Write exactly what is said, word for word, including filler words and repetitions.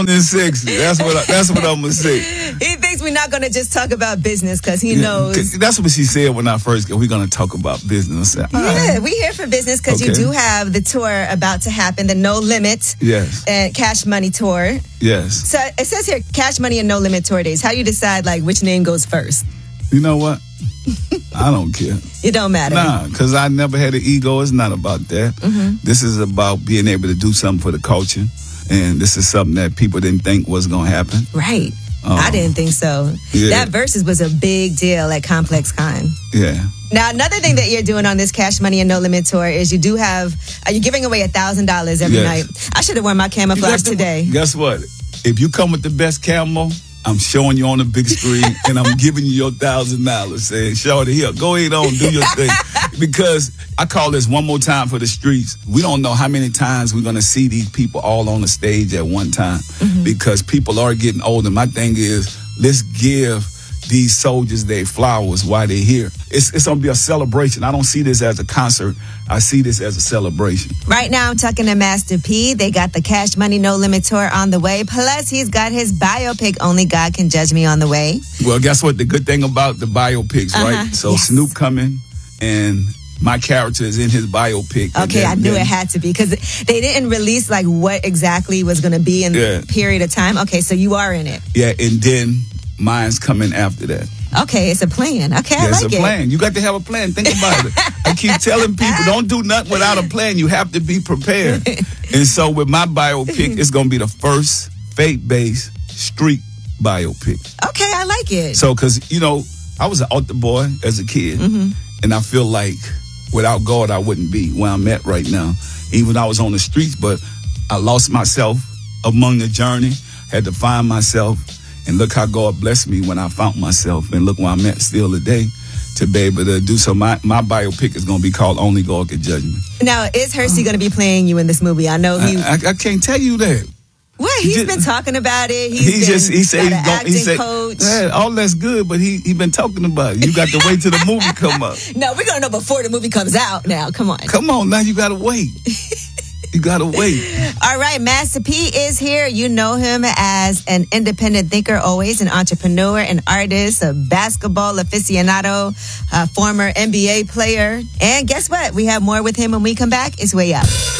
and sexy. That's what I, that's what I'm gonna say. He thinks we're not gonna just talk about business because he yeah, knows. That's what she said when I first got. We're gonna talk about business. I said, yeah, right. We here for business because okay. you do have the tour about to happen, the No Limit, yes, and Cash Money tour. Yes. So it says here, Cash Money and No Limit tour days. How do you decide like which name goes first? You know what? I don't care. It don't matter. Nah, because I never had an ego. It's not about that. Mm-hmm. This is about being able to do something for the culture. And this is something that people didn't think was going to happen. Right. Um, I didn't think so. Yeah. That Versus was a big deal at Complex Con. Yeah. Now, another thing that you're doing on this Cash Money and No Limit tour is you do have, uh, you're giving away one thousand dollars every yes. night. I should have worn my camouflage today. Guess what? If you come with the best camo, I'm showing you on the big screen and I'm giving you your one thousand dollars. Saying, shorty, here, go ahead on, do your thing. Because I call this one more time for the streets. We don't know how many times we're going to see these people all on the stage at one time. Mm-hmm. Because people are getting older. My thing is, let's give these soldiers their flowers while they're here. It's, it's going to be a celebration. I don't see this as a concert. I see this as a celebration. Right now, I'm talking to Master P. They got the Cash Money No Limit tour on the way. Plus, he's got his biopic, Only God Can Judge Me, on the way. Well, guess what? The good thing about the biopics, uh-huh. right? So yes. Snoop coming, and my character is in his biopic. Okay, then, I knew then, it had to be because they didn't release like what exactly was going to be in yeah. the period of time. Okay, so you are in it. Yeah, and then mine's coming after that. Okay, it's a plan. Okay, I yeah, like it. It's a plan. You got to have a plan. Think about it. I keep telling people, don't do nothing without a plan. You have to be prepared. And so with my biopic, it's going to be the first faith-based street biopic. Okay, I like it. So, because, you know, I was an altar boy as a kid. Mm-hmm. And I feel like without God, I wouldn't be where I'm at right now. Even though I was on the streets, but I lost myself among the journey, had to find myself. And look how God blessed me when I found myself. And look where I'm at still today to be able to do so. My, my biopic is going to be called Only God Can Judge Me. Now, is Hersey going to be playing you in this movie? I know he... I, I, I can't tell you that. What? He's he been talking about it. He's he been just, he said got an acting he said, coach. Yeah, all that's good, but he he been talking about it. You got to wait till the movie come up. No, we're going to know before the movie comes out now. Come on. Come on, now you got to wait. You gotta wait. All right, Master P is here. You know him as an independent thinker, always an entrepreneur, an artist, a basketball aficionado, a former N B A player. And guess what? We have more with him when we come back. It's Way Up.